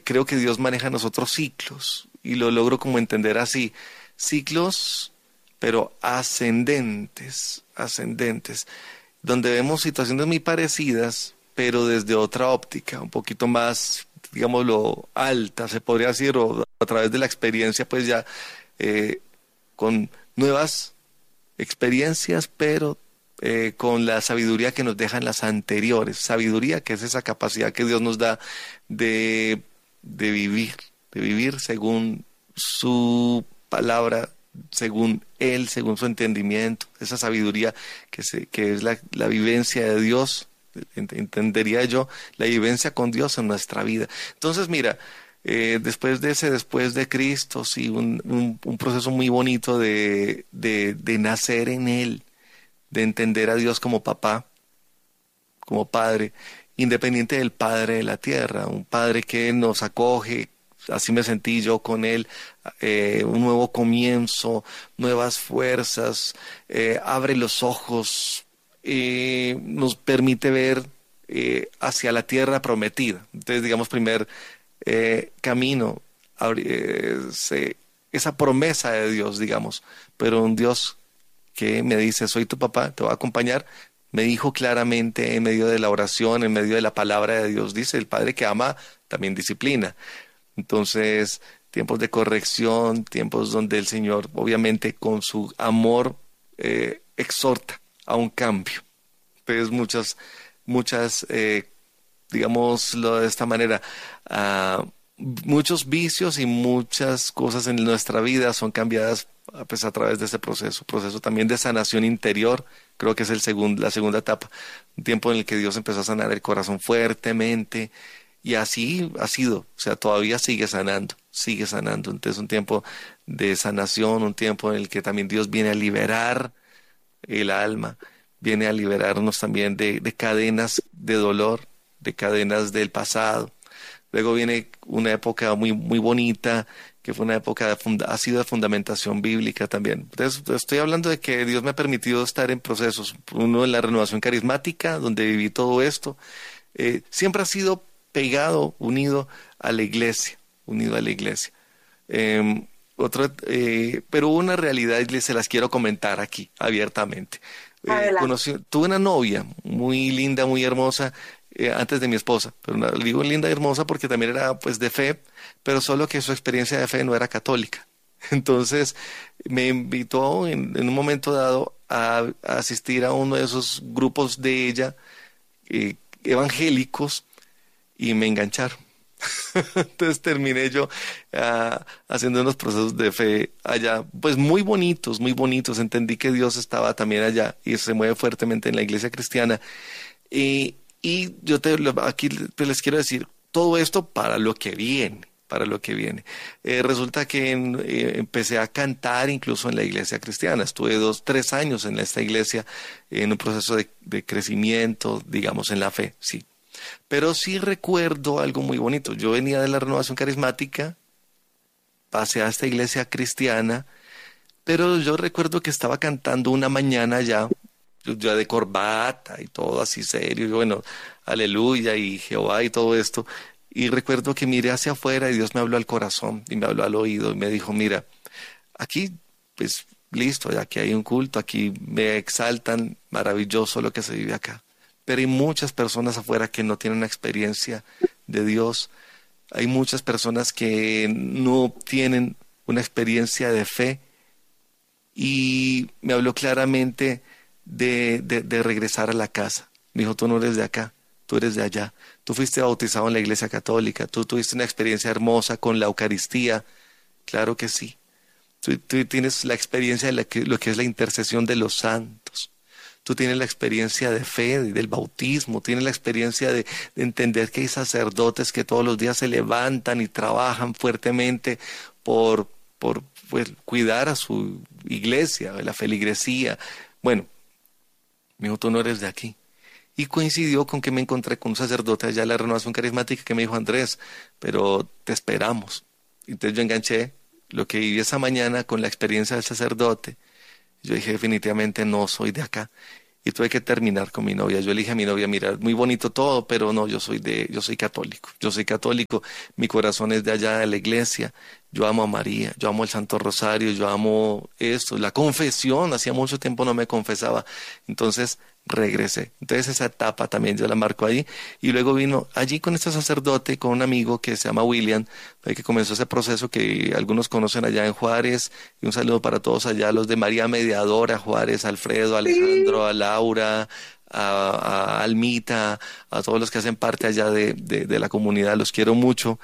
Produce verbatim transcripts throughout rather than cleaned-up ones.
creo que Dios maneja a nosotros ciclos, y lo logro como entender así, ciclos, pero ascendentes, ascendentes, donde vemos situaciones muy parecidas, pero desde otra óptica, un poquito más, digámoslo, alta, se podría decir, o a través de la experiencia, pues ya eh, con nuevas experiencias, pero eh, con la sabiduría que nos dejan las anteriores. Sabiduría, que es esa capacidad que Dios nos da de, de vivir, de vivir según su palabra, según Él, según su entendimiento. Esa sabiduría que, se, que es la, la vivencia de Dios, entendería yo, la vivencia con Dios en nuestra vida. Entonces, mira, Eh, después de ese, después de Cristo, sí, un, un, un proceso muy bonito de, de, de nacer en Él, de entender a Dios como papá, como padre, independiente del Padre de la tierra, un Padre que nos acoge, así me sentí yo con Él, eh, un nuevo comienzo, nuevas fuerzas, eh, abre los ojos, eh, nos permite ver eh, hacia la tierra prometida. Entonces, digamos, primer Eh, camino, eh, se, esa promesa de Dios, digamos, pero un Dios que me dice, soy tu papá, te voy a acompañar, me dijo claramente en medio de la oración, en medio de la palabra de Dios, dice, el Padre que ama también disciplina. Entonces, tiempos de corrección, tiempos donde el Señor, obviamente, con su amor, eh, exhorta a un cambio. Entonces, muchas, muchas eh, digámoslo de esta manera, uh, muchos vicios y muchas cosas en nuestra vida son cambiadas pues, a través de ese proceso, proceso también de sanación interior. Creo que es el segundo, la segunda etapa, un tiempo en el que Dios empezó a sanar el corazón fuertemente, y así ha sido, o sea, todavía sigue sanando, sigue sanando. Entonces, un tiempo de sanación, un tiempo en el que también Dios viene a liberar el alma, viene a liberarnos también de, de cadenas de dolor, de cadenas del pasado. Luego viene una época muy, muy bonita, que fue una época de funda, ha sido de fundamentación bíblica también. Entonces, estoy hablando de que Dios me ha permitido estar en procesos. Uno en la renovación carismática, donde viví todo esto. Eh, siempre ha sido pegado, unido a la iglesia, unido a la iglesia. Eh, otro, eh, pero una realidad, y se las quiero comentar aquí, abiertamente. Eh, conocí, tuve una novia muy linda, muy hermosa, Eh, antes de mi esposa, pero no, digo linda y hermosa porque también era pues de fe, pero solo que su experiencia de fe no era católica. Entonces me invitó en, en un momento dado a, a asistir a uno de esos grupos de ella eh, evangélicos, y me engancharon. Entonces terminé yo uh, haciendo unos procesos de fe allá, pues muy bonitos, muy bonitos. Entendí que Dios estaba también allá y se mueve fuertemente en la iglesia cristiana. Y Y yo te, aquí pues les quiero decir todo esto para lo que viene, para lo que viene. Eh, resulta que en, eh, empecé a cantar incluso en la iglesia cristiana. Estuve dos, tres años en esta iglesia en un proceso de, de crecimiento, digamos, en la fe, sí. Pero sí recuerdo algo muy bonito. Yo venía de la renovación carismática, pasé a esta iglesia cristiana, pero yo recuerdo que estaba cantando una mañana ya, ya de corbata y todo así serio, y bueno, aleluya y Jehová y todo esto, y recuerdo que miré hacia afuera y Dios me habló al corazón y me habló al oído y me dijo, mira, aquí pues listo, aquí hay un culto, aquí me exaltan, maravilloso lo que se vive acá, pero hay muchas personas afuera que no tienen una experiencia de Dios, hay muchas personas que no tienen una experiencia de fe, y me habló claramente De, de, de regresar a la casa. Me dijo, tú no eres de acá, tú eres de allá. Tú fuiste bautizado en la iglesia católica, tú tuviste una experiencia hermosa con la Eucaristía. Claro que sí. Tú, tú tienes la experiencia de la que, lo que es la intercesión de los santos. Tú tienes la experiencia de fe, del bautismo, tienes la experiencia de, de entender que hay sacerdotes que todos los días se levantan y trabajan fuertemente por, por pues, cuidar a su iglesia, la feligresía. Bueno, me dijo, tú no eres de aquí. Y coincidió con que me encontré con un sacerdote allá de la renovación carismática que me dijo, Andrés, pero te esperamos. Entonces yo enganché lo que viví esa mañana con la experiencia del sacerdote. Yo dije, definitivamente no soy de acá. y tuve que terminar con mi novia. Yo le dije a mi novia, mira, muy bonito todo, pero no, yo soy de, yo soy católico, yo soy católico, mi corazón es de allá de la iglesia, yo amo a María, yo amo el Santo Rosario, yo amo esto, la confesión, hacía mucho tiempo no me confesaba, entonces regresé. Entonces esa etapa también yo la marco ahí, y luego vino allí con este sacerdote, con un amigo que se llama William, que comenzó ese proceso que algunos conocen allá en Juárez, y un saludo para todos allá, los de María Mediadora, Juárez, Alfredo, Alejandro, a Laura, a, a Almita, a todos los que hacen parte allá de, de, de la comunidad, los quiero mucho.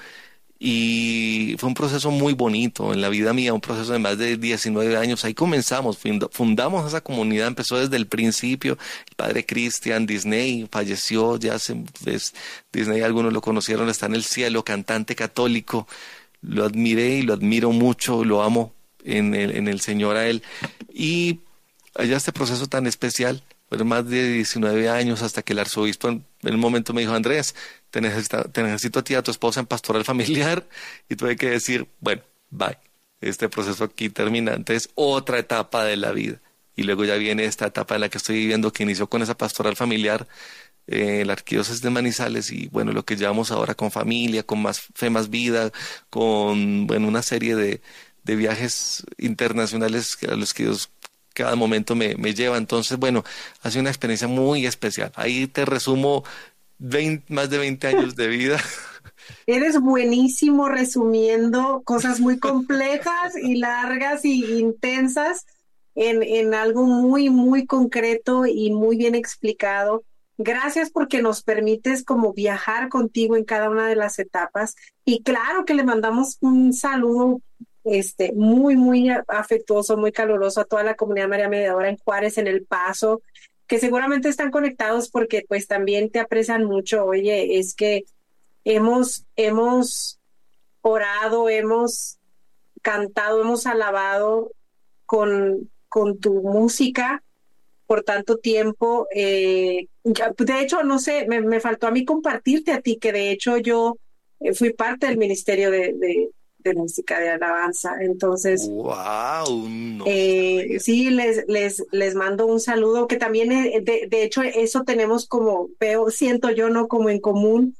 Y fue un proceso muy bonito en la vida mía, un proceso de más de diecinueve años. Ahí comenzamos, fundamos esa comunidad, empezó desde el principio. El padre Cristian Disney falleció, ya se, es, Disney algunos lo conocieron, está en el cielo, cantante católico. Lo admiré y lo admiro mucho, lo amo en el, en el Señor a él. Y allá este proceso tan especial, fueron más de diecinueve años hasta que el arzobispo en, en un momento me dijo, Andrés, te necesito, te necesito a ti y a tu esposa en pastoral familiar, y tuve que decir, bueno, bye, este proceso aquí termina. Entonces, otra etapa de la vida, y luego ya viene esta etapa en la que estoy viviendo, que inició con esa pastoral familiar eh, en la arquidiócesis de Manizales, y bueno, lo que llevamos ahora con familia, con más fe, más vida, con, bueno, una serie de, de viajes internacionales a los que Dios cada momento me, me lleva. Entonces, bueno, ha sido una experiencia muy especial. Ahí te resumo veinte, más de veinte años de vida. Eres buenísimo resumiendo cosas muy complejas y largas y intensas en, en algo muy, muy concreto y muy bien explicado. Gracias porque nos permites como viajar contigo en cada una de las etapas. Y claro que le mandamos un saludo este, muy, muy afectuoso, muy caluroso a toda la comunidad María Mediadora en Juárez, en El Paso, que seguramente están conectados porque pues también te aprecian mucho. Oye, es que hemos, hemos orado, hemos cantado, hemos alabado con, con tu música por tanto tiempo. Eh, ya, de hecho, no sé, me, me faltó a mí compartirte a ti, que de hecho yo eh, fui parte del Ministerio de, de, de Música de Alabanza. Entonces, ¡Wow! No eh, sabía. sí, les, les, les mando un saludo, que también, eh, de, de hecho, eso tenemos como, veo, siento yo, ¿no? Como en común,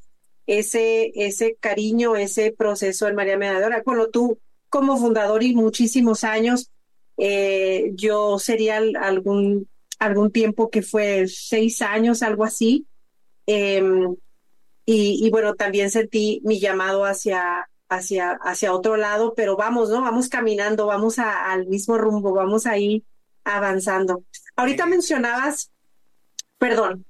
ese, ese cariño, ese proceso en María Mediadora. Bueno, tú como fundador y muchísimos años, eh, yo sería algún, algún tiempo que fue seis años, algo así, eh, y, y bueno, también sentí mi llamado hacia, hacia, hacia otro lado, pero vamos, ¿no? Vamos caminando, vamos a, al mismo rumbo, vamos ahí avanzando. Ahorita mencionabas, perdón.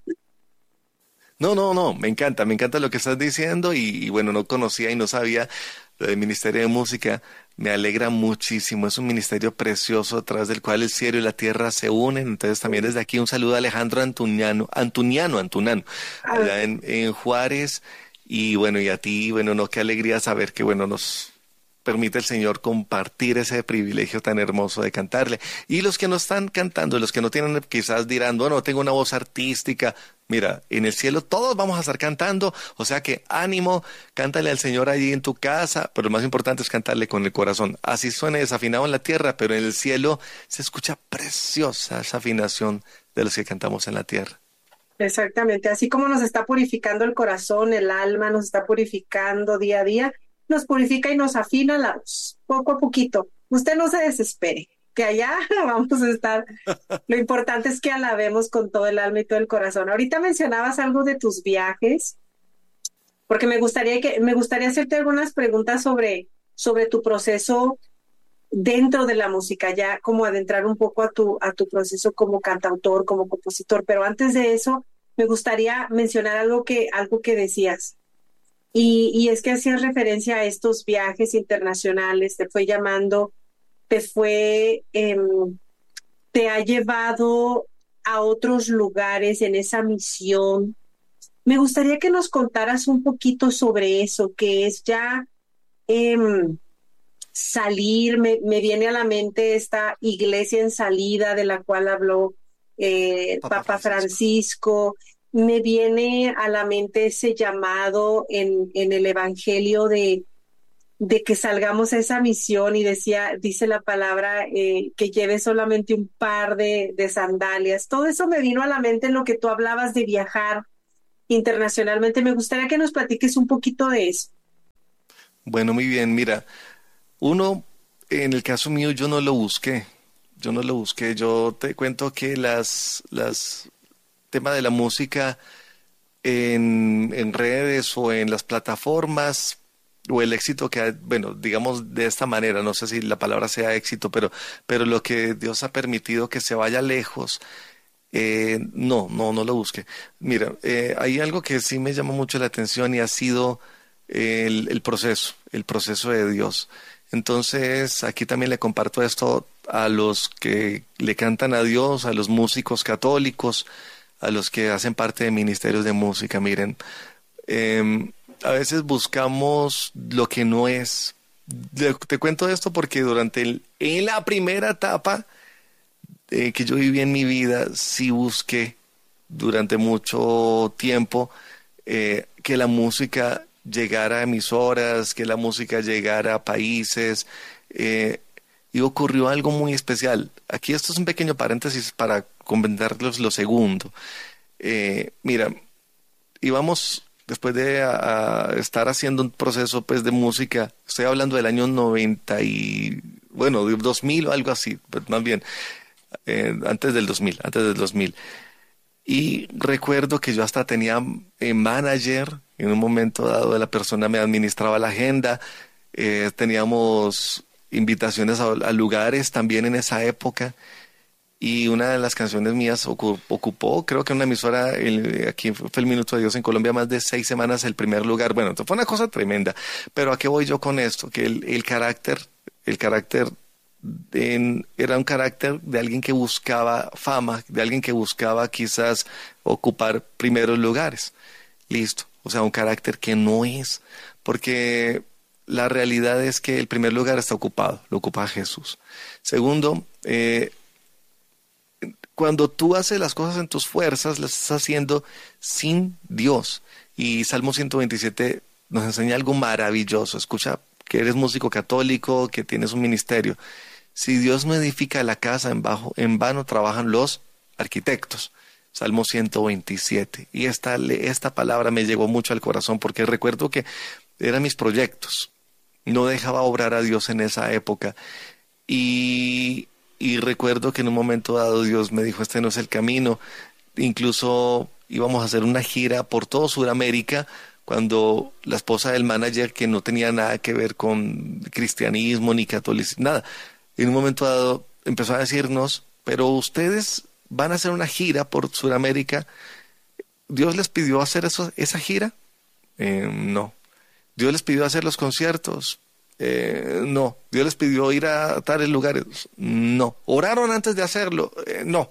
No, no, no, me encanta, me encanta lo que estás diciendo, y, y bueno, no conocía y no sabía lo del Ministerio de Música. Me alegra muchísimo, es un ministerio precioso a través del cual el cielo y la tierra se unen. Entonces también desde aquí un saludo a Alejandro Antuniano, Antuniano, Antunano, Ah, allá en, en Juárez. Y bueno, y a ti, bueno, no, qué alegría saber que, bueno, nos permite el Señor compartir ese privilegio tan hermoso de cantarle. Y los que no están cantando, los que no tienen, quizás dirán, bueno, tengo una voz artística. Mira, en el cielo todos vamos a estar cantando, o sea que ánimo, cántale al Señor allí en tu casa, pero lo más importante es cantarle con el corazón. Así suene desafinado en la tierra, pero en el cielo se escucha preciosa esa afinación de los que cantamos en la tierra. exactamente, así como nos está purificando el corazón, el alma, nos está purificando día a día, nos purifica y nos afina la voz, poco a poquito. Usted no se desespere, que allá vamos a estar. Lo importante es que alabemos con todo el alma y todo el corazón. Ahorita mencionabas algo de tus viajes, porque me gustaría que me gustaría hacerte algunas preguntas sobre sobre tu proceso dentro de la música, ya como adentrar un poco a tu a tu proceso como cantautor, como compositor, pero antes de eso me gustaría mencionar algo que algo que decías. Y, y es que hacías referencia a estos viajes internacionales, te fue llamando, te fue, eh, te ha llevado a otros lugares en esa misión. Me gustaría que nos contaras un poquito sobre eso, que es ya eh, salir, me, me viene a la mente esta iglesia en salida de la cual habló eh, Papa Papa Francisco. Francisco, me viene a la mente ese llamado en, en el Evangelio de de que salgamos a esa misión y decía, dice la palabra, eh, que lleve solamente un par de, de sandalias. Todo eso me vino a la mente en lo que tú hablabas de viajar internacionalmente. Me gustaría que nos platiques un poquito de eso. Bueno, muy bien, mira, uno, en el caso mío, yo no lo busqué, yo no lo busqué, yo te cuento que las, las tema de la música en, en redes o en las plataformas o el éxito que, ha- bueno, digamos de esta manera, no sé si la palabra sea éxito, pero, pero lo que Dios ha permitido que se vaya lejos, eh, no, no, no lo busque. Mira, eh, hay algo que sí me llamó mucho la atención y ha sido el, el proceso, el proceso de Dios. Entonces, aquí también le comparto esto a los que le cantan a Dios, a los músicos católicos, a los que hacen parte de ministerios de música. Miren, em, a veces buscamos lo que no es. Le- Te cuento esto porque durante el, en la primera etapa eh, que yo viví en mi vida, sí busqué durante mucho tiempo eh, que la música llegara a emisoras, que la música llegara a países, eh, y ocurrió algo muy especial. Aquí esto es un pequeño paréntesis para comentarles lo segundo. Eh, mira, íbamos después de a- a estar haciendo un proceso pues de música, estoy hablando del año noventa y, bueno, de dos mil o algo así, pues, más bien, eh, antes del dos mil, antes del dos mil. Y recuerdo que yo hasta tenía eh, manager, en un momento dado la persona me administraba la agenda, eh, teníamos invitaciones a, a lugares también en esa época y una de las canciones mías ocu- ocupó, creo que una emisora, el- aquí fue el Minuto de Dios en Colombia, más de seis semanas el primer lugar. Bueno, fue una cosa tremenda, pero ¿a qué voy yo con esto? Que el, el carácter, el carácter en- era un carácter de alguien que buscaba fama, de alguien que buscaba quizás ocupar primeros lugares. Listo. O sea, un carácter que no es, porque la realidad es que el primer lugar está ocupado, lo ocupa Jesús. Segundo, eh, cuando tú haces las cosas en tus fuerzas, las estás haciendo sin Dios. Y Salmo ciento veintisiete nos enseña algo maravilloso. Escucha, que eres músico católico, que tienes un ministerio. Si Dios no edifica la casa, en, bajo, en vano trabajan los arquitectos. Salmo ciento veintisiete. Y esta, le- esta palabra me llegó mucho al corazón porque recuerdo que eran mis proyectos. No dejaba obrar a Dios en esa época. Y, y recuerdo que en un momento dado Dios me dijo, este no es el camino. Incluso íbamos a hacer una gira por todo Sudamérica cuando la esposa del manager, que no tenía nada que ver con cristianismo ni catolicismo, nada, en un momento dado empezó a decirnos, pero ustedes van a hacer una gira por Sudamérica. ¿Dios les pidió hacer eso, esa gira? Eh, no. ¿Dios les pidió hacer los conciertos? Eh, no. ¿Dios les pidió ir a tales lugares? No. ¿Oraron antes de hacerlo? Eh, no.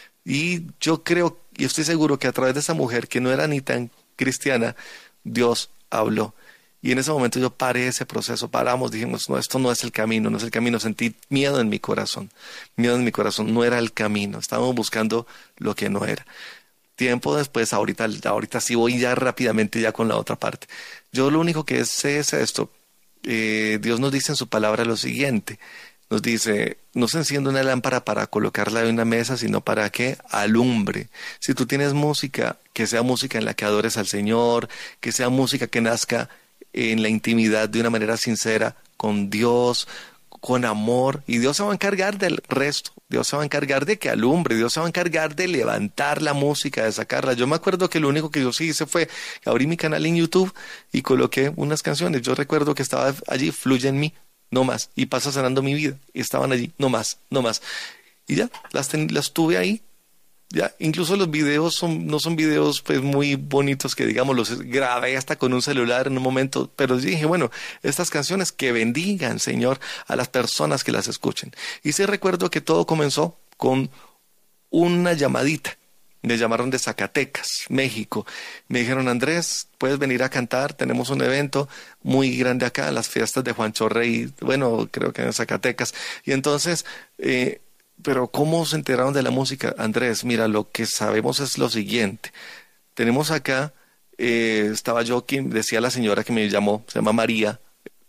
Y yo creo y estoy seguro que a través de esa mujer que no era ni tan cristiana, Dios habló. Y en ese momento yo paré ese proceso, paramos, dijimos, no, esto no es el camino, no es el camino. Sentí miedo en mi corazón, miedo en mi corazón, no era el camino, estábamos buscando lo que no era. Tiempo después, ahorita, ahorita sí voy ya rápidamente ya con la otra parte. Yo lo único que sé es esto. Eh, Dios nos dice en su palabra lo siguiente. Nos dice, no se enciende una lámpara para colocarla en una mesa, sino para que alumbre. Si tú tienes música, que sea música en la que adores al Señor, que sea música que nazca en la intimidad de una manera sincera con Dios, con amor, y Dios se va a encargar del resto. Dios se va a encargar de que alumbre, Dios se va a encargar de levantar la música, de sacarla. Yo me acuerdo que lo único que yo sí hice fue abrí mi canal en YouTube y coloqué unas canciones. Yo recuerdo que estaba allí, Fluye en mí, no más, y pasa sanando mi vida, y estaban allí, no más, no más. Y ya, las, ten, las tuve ahí. Ya, incluso los videos son, no son videos pues muy bonitos que digamos los grabé hasta con un celular en un momento, pero dije, bueno, estas canciones que bendigan, Señor, a las personas que las escuchen. Y sí recuerdo que todo comenzó con una llamadita. Me llamaron de Zacatecas, México. Me dijeron, Andrés, puedes venir a cantar, tenemos un evento muy grande acá, las fiestas de Juancho Rey, bueno, creo que en Zacatecas. Y entonces, eh, pero ¿cómo se enteraron de la música? Andrés, mira, lo que sabemos es lo siguiente. Tenemos acá, eh, estaba yo, quien decía la señora que me llamó, se llama María,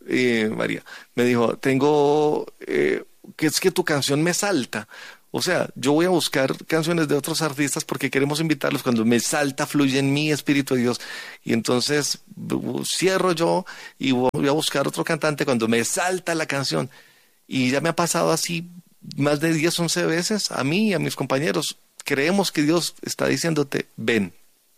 eh, María, me dijo, tengo, eh, que es que tu canción me salta. O sea, yo voy a buscar canciones de otros artistas porque queremos invitarlos. Cuando me salta, fluye en mi Espíritu de Dios. Y entonces bu- cierro yo y voy a buscar otro cantante cuando me salta la canción. Y ya me ha pasado así más de diez, once veces a mí y a mis compañeros. Creemos que Dios está diciéndote, ven.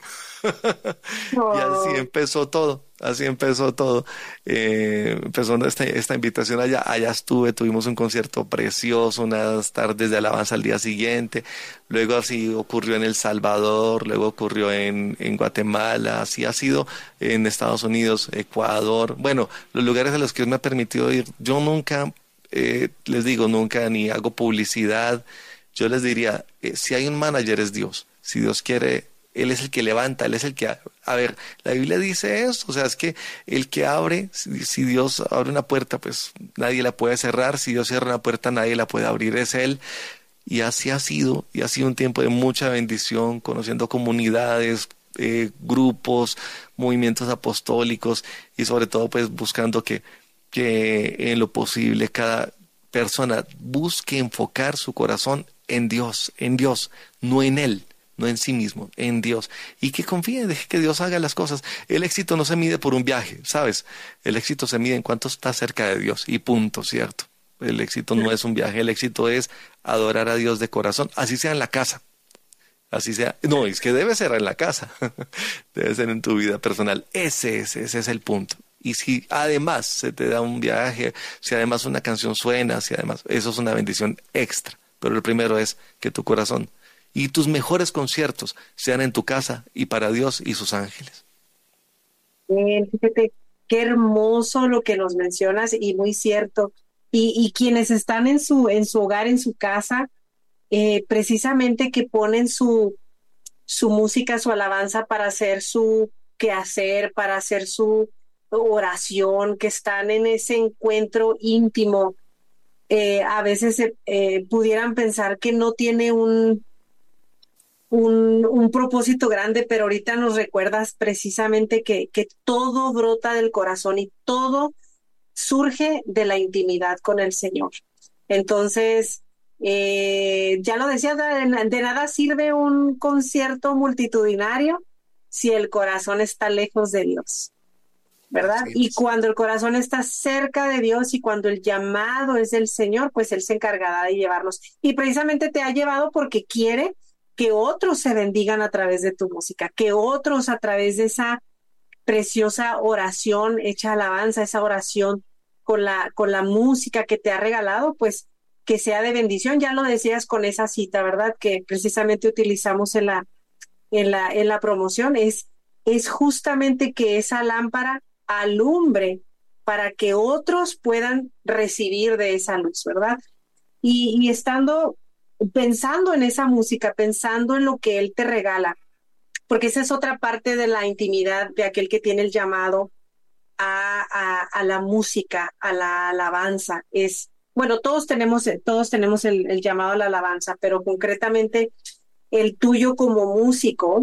Y así Oh, empezó todo, así empezó todo. Eh, empezó esta, esta invitación allá, allá estuve, tuvimos un concierto precioso, unas tardes de alabanza al día siguiente, luego así ocurrió en El Salvador, luego ocurrió en, en Guatemala, así ha sido en Estados Unidos, Ecuador, bueno, los lugares a los que Dios me ha permitido ir. Yo nunca, eh, les digo, nunca ni hago publicidad. Yo les diría, eh, si hay un manager es Dios, si Dios quiere Él es el que levanta, Él es el que... A, a ver, la Biblia dice eso, o sea, es que el que abre, si, si Dios abre una puerta, pues nadie la puede cerrar, si Dios cierra una puerta, nadie la puede abrir, es Él. Y así ha sido, y ha sido un tiempo de mucha bendición, conociendo comunidades, eh, grupos, movimientos apostólicos, y sobre todo pues buscando que, que en lo posible cada persona busque enfocar su corazón en Dios, en Dios, no en Él, no en sí mismo, en Dios. Y que confíe, deje que Dios haga las cosas. El éxito no se mide por un viaje, ¿sabes? El éxito se mide en cuánto está cerca de Dios y punto, ¿cierto? El éxito no es un viaje, el éxito es adorar a Dios de corazón, así sea en la casa, así sea. No, es que debe ser en la casa, debe ser en tu vida personal. Ese es, ese es el punto. Y si además se te da un viaje, si además una canción suena, si además, eso es una bendición extra. Pero el primero es que tu corazón y tus mejores conciertos sean en tu casa y para Dios y sus ángeles. bien, fíjate, qué hermoso lo que nos mencionas y muy cierto. Y, y quienes están en su, en su hogar, en su casa, eh, precisamente que ponen su, su música, su alabanza para hacer su quehacer, para hacer su oración, que están en ese encuentro íntimo, eh, a veces eh, eh, pudieran pensar que no tiene un, un, un propósito grande, pero ahorita nos recuerdas precisamente que, que todo brota del corazón y todo surge de la intimidad con el Señor. Entonces, eh, ya lo decía, de, de nada sirve un concierto multitudinario si el corazón está lejos de Dios, ¿verdad? Así Y es. cuando el corazón está cerca de Dios y cuando el llamado es del Señor, pues Él se encargará de llevarnos. Y precisamente te ha llevado porque quiere que otros se bendigan a través de tu música, que otros a través de esa preciosa oración hecha alabanza, esa oración con la, con la música que te ha regalado, pues que sea de bendición. Ya lo decías con esa cita, ¿verdad? Que precisamente utilizamos en la, en la, en la promoción, es, es justamente que esa lámpara alumbre para que otros puedan recibir de esa luz, ¿verdad? Y, y estando pensando en esa música, pensando en lo que Él te regala, porque esa es otra parte de la intimidad de aquel que tiene el llamado a, a, a la música, a la alabanza. Es, bueno, todos tenemos, todos tenemos el, el llamado a la alabanza, pero concretamente el tuyo como músico,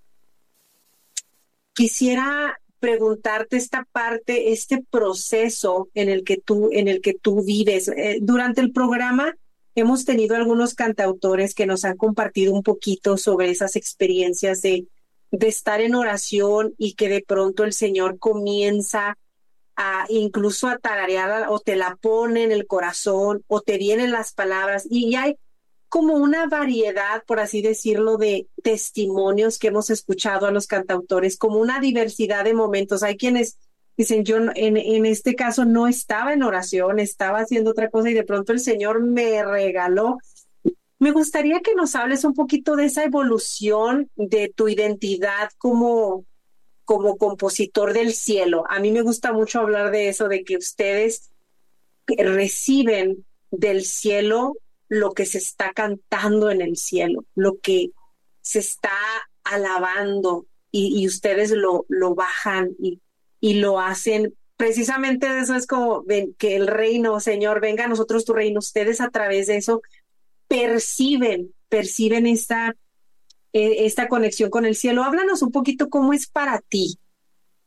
quisiera preguntarte esta parte, este proceso en el que tú, en el que tú vives. Eh, durante el programa hemos tenido algunos cantautores que nos han compartido un poquito sobre esas experiencias de, de estar en oración y que de pronto el Señor comienza a incluso a tararear o te la pone en el corazón o te vienen las palabras y, y hay como una variedad, por así decirlo, de testimonios que hemos escuchado a los cantautores, como una diversidad de momentos. Hay quienes dicen, yo no- en, en este caso no estaba en oración, estaba haciendo otra cosa y de pronto el Señor me regaló. Me gustaría que nos hables un poquito de esa evolución de tu identidad como, como compositor del cielo. A mí me gusta mucho hablar de eso, de que ustedes reciben del cielo lo que se está cantando en el cielo, lo que se está alabando y, y ustedes lo, lo bajan y, y lo hacen. Precisamente de eso es como ven, que el reino, Señor, venga a nosotros tu reino. Ustedes a través de eso perciben, perciben esta, eh, esta conexión con el cielo. Háblanos un poquito cómo es para ti.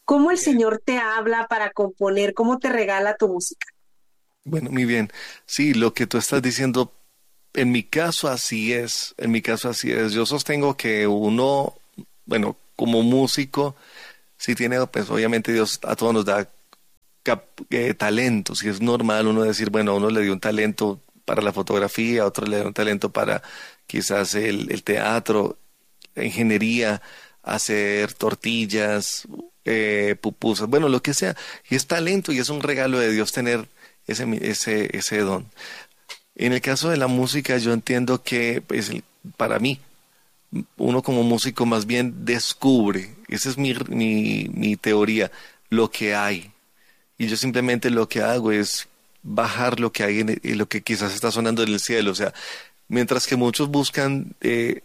¿Cómo el Señor te habla para componer? ¿Cómo te regala tu música? Bueno, muy bien. Sí, lo que tú estás diciendo, en mi caso así es, en mi caso así es. Yo sostengo que uno, bueno, como músico, sí tiene, pues obviamente Dios a todos nos da cap- eh, talentos, y es normal uno decir, bueno, a uno le dio un talento para la fotografía, a otro le dio un talento para quizás el, el teatro, la ingeniería, hacer tortillas, eh, pupusas, bueno, lo que sea. Y es talento y es un regalo de Dios tener ese, mi- ese, ese don. En el caso de la música, yo entiendo que, pues, el- para mí, uno como músico más bien descubre, esa es mi, mi, mi teoría, lo que hay. Y yo simplemente lo que hago es bajar lo que hay en, en lo que quizás está sonando en el cielo. O sea, mientras que muchos buscan eh,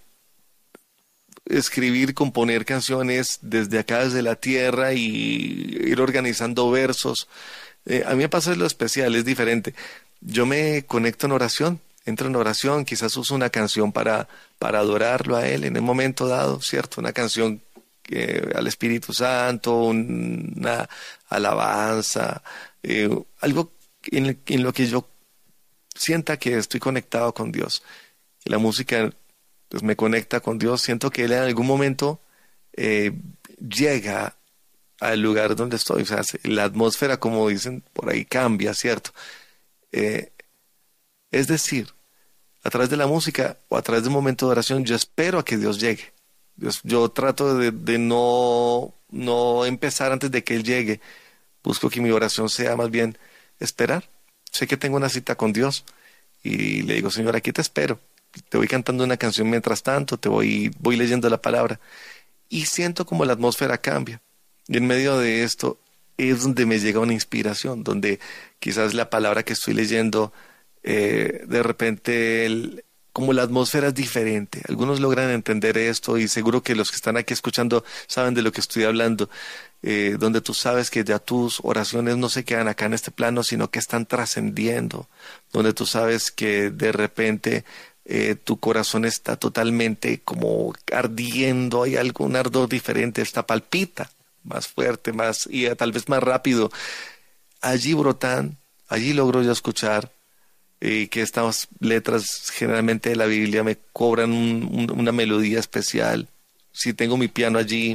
escribir, componer canciones desde acá, desde la tierra y ir organizando versos, eh, a mí me pasa lo especial, es diferente. Yo me conecto en oración, entro en oración, quizás uso una canción para, para adorarlo a Él en un momento dado, ¿cierto? Una canción eh, al Espíritu Santo, una alabanza, eh, algo en, en lo que yo sienta que estoy conectado con Dios. Y la música pues, me conecta con Dios, siento que Él en algún momento eh, llega al lugar donde estoy, o sea, se- la atmósfera, como dicen por ahí, cambia, ¿cierto? Eh, es decir, a través de la música o a través de un momento de oración, yo espero a que Dios llegue. Dios- yo trato de, de no, no empezar antes de que Él llegue. Busco que mi oración sea más bien esperar. Sé que tengo una cita con Dios y le digo, Señor, aquí te espero. Te voy cantando una canción mientras tanto, te voy, voy leyendo la palabra y siento como la atmósfera cambia. Y en medio de esto es donde me llega una inspiración, donde quizás la palabra que estoy leyendo, eh, de repente, el- como la atmósfera es diferente. Algunos logran entender esto y seguro que los que están aquí escuchando saben de lo que estoy hablando, eh, donde tú sabes que ya tus oraciones no se quedan acá en este plano, sino que están trascendiendo, donde tú sabes que de repente eh, tu corazón está totalmente como ardiendo, hay algún ardor diferente, está palpita más fuerte, más y eh, tal vez más rápido. Allí brotan, allí logro yo escuchar eh, que estas letras generalmente de la Biblia me cobran un- un- una melodía especial. Si tengo mi piano allí,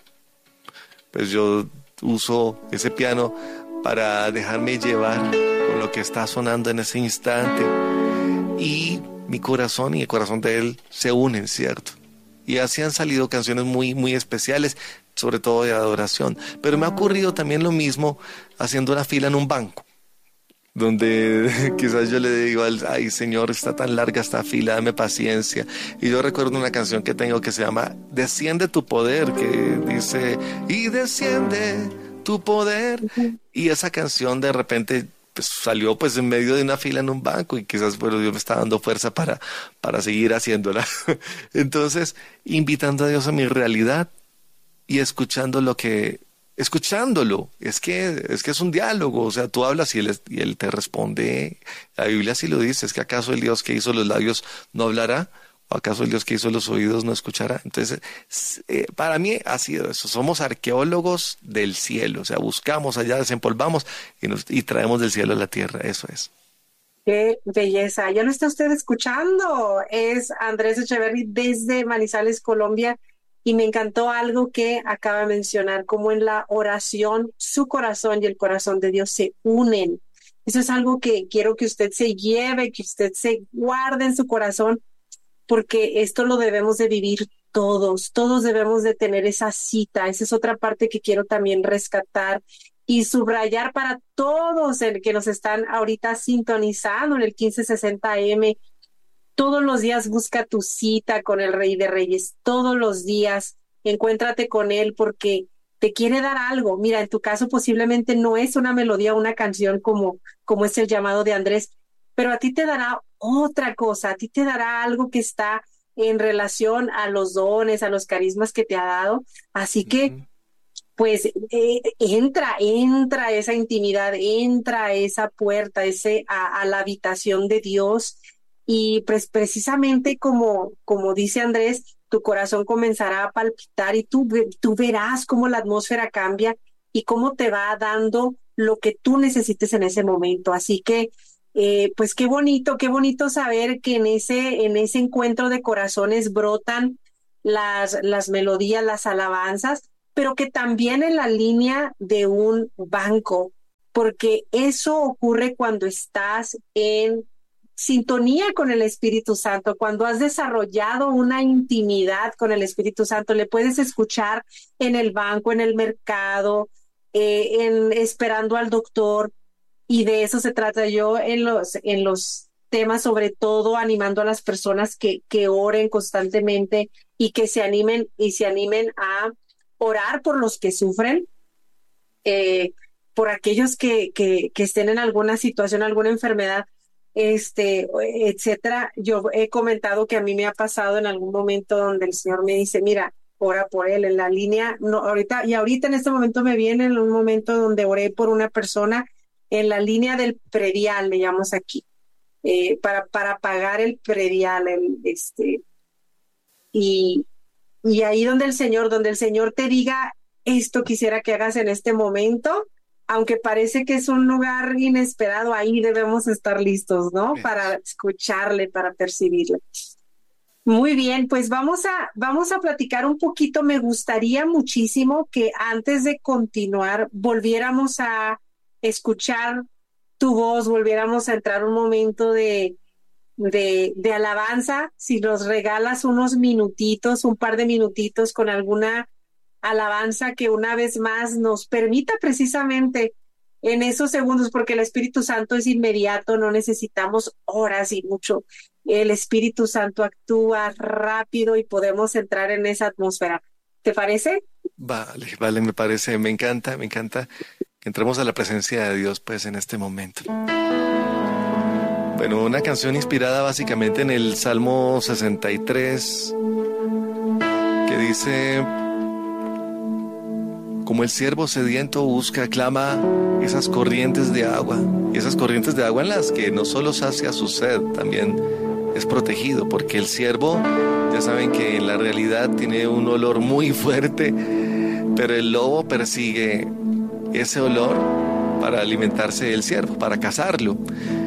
pues yo uso ese piano para dejarme llevar con lo que está sonando en ese instante y mi corazón y el corazón de él se unen, ¿cierto? Y así han salido canciones muy, muy especiales, sobre todo de adoración. Pero me ha ocurrido también lo mismo haciendo una fila en un banco, donde quizás yo le digo al, ay Señor, está tan larga esta fila, dame paciencia. Y yo recuerdo una canción que tengo que se llama Desciende tu poder, que dice, y desciende tu poder. Y esa canción de repente pues, salió pues en medio de una fila en un banco y quizás bueno, Dios me está dando fuerza para, para seguir haciéndola. Entonces, invitando a Dios a mi realidad y escuchando lo que, escuchándolo, es que, es que es un diálogo, o sea, tú hablas y él, es- y él te responde, la Biblia sí lo dice, es que acaso el Dios que hizo los labios no hablará, o acaso el Dios que hizo los oídos no escuchará. Entonces, s- eh, para mí ha sido eso, somos arqueólogos del cielo, o sea, buscamos allá, desempolvamos y, nos, y traemos del cielo a la tierra, eso es. Qué belleza. Ya lo está usted escuchando. Es Andrés Echeverry desde Manizales, Colombia. Y me encantó algo que acaba de mencionar, como en la oración, su corazón y el corazón de Dios se unen. Eso es algo que quiero que usted se lleve, que usted se guarde en su corazón, porque esto lo debemos de vivir todos, todos debemos de tener esa cita. Esa es otra parte que quiero también rescatar y subrayar para todos el que nos están ahorita sintonizando en el quince sesenta A M. Todos los días busca tu cita con el Rey de Reyes, todos los días encuéntrate con él porque te quiere dar algo. Mira, en tu caso posiblemente no es una melodía, una canción como, como es el llamado de Andrés, pero a ti te dará otra cosa, a ti te dará algo que está en relación a los dones, a los carismas que te ha dado. Así que, Ujú. pues, eh, entra, entra a esa intimidad, entra a esa puerta, ese, a, a la habitación de Dios. Y pues precisamente como, como dice Andrés, tu corazón comenzará a palpitar y tú, ve- tú verás cómo la atmósfera cambia y cómo te va dando lo que tú necesites en ese momento. Así que, eh, pues qué bonito, qué bonito saber que en ese, en ese encuentro de corazones brotan las, las melodías, las alabanzas, pero que también en la línea de un banco, porque eso ocurre cuando estás en sintonía con el Espíritu Santo, cuando has desarrollado una intimidad con el Espíritu Santo, le puedes escuchar en el banco, en el mercado, eh, en esperando al doctor, y de eso se trata yo en los, en los temas, sobre todo animando a las personas que, que oren constantemente y que se animen y se animen a orar por los que sufren, eh, por aquellos que, que, que estén en alguna situación, alguna enfermedad, este, etcétera. Yo he comentado que a mí me ha pasado en algún momento donde el Señor me dice, mira, ora por él en la línea, no, ahorita, y ahorita en este momento me viene en un momento donde oré por una persona en la línea del predial, le llamamos aquí, eh, para, para pagar el predial, el, este, y, y ahí donde el Señor, donde el Señor te diga, esto quisiera que hagas en este momento, aunque parece que es un lugar inesperado, ahí debemos estar listos, ¿no? Para escucharle, para percibirle. Muy bien, pues vamos a, vamos a platicar un poquito. Me gustaría muchísimo que antes de continuar volviéramos a escuchar tu voz, volviéramos a entrar un momento de, de, de alabanza. Si nos regalas unos minutitos, un par de minutitos con alguna alabanza que una vez más nos permita precisamente en esos segundos, porque el Espíritu Santo es inmediato, no necesitamos horas y mucho. El Espíritu Santo actúa rápido y podemos entrar en esa atmósfera. ¿Te parece? Vale, vale, me parece, me encanta, me encanta que entremos a la presencia de Dios pues en este momento. Bueno, una canción inspirada básicamente en el Salmo sesenta y tres, que dice: como el siervo sediento busca, clama esas corrientes de agua. Y esas corrientes de agua en las que no solo sacia su sed, también es protegido, porque el siervo, ya saben que en la realidad tiene un olor muy fuerte, pero el lobo persigue ese olor para alimentarse del ciervo, para cazarlo.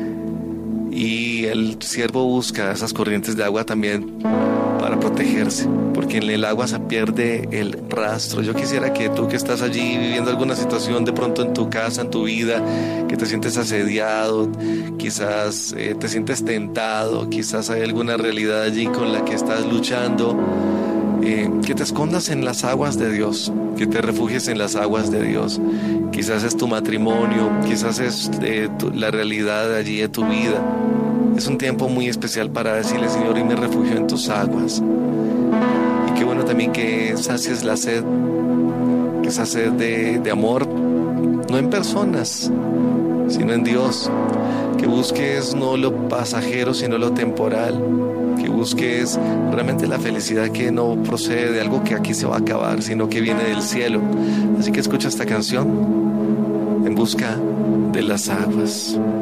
Y el ciervo busca esas corrientes de agua también para protegerse, porque en el agua se pierde el rastro. Yo quisiera que tú que estás allí viviendo alguna situación de pronto en tu casa, en tu vida, que te sientes asediado, quizás eh, te sientes tentado, quizás hay alguna realidad allí con la que estás luchando, eh, que te escondas en las aguas de Dios, que te refugies en las aguas de Dios. Quizás es tu matrimonio, quizás es eh, tu, la realidad allí de tu vida. Es un tiempo muy especial para decirle: Señor, y me refugio en tus aguas. Y qué bueno también que sacies la sed, que esa sed de, de amor, no en personas, sino en Dios. Que busques no lo pasajero, sino lo temporal. Que busques realmente la felicidad que no procede de algo que aquí se va a acabar, sino que viene del cielo. Así que escucha esta canción, En busca de las aguas.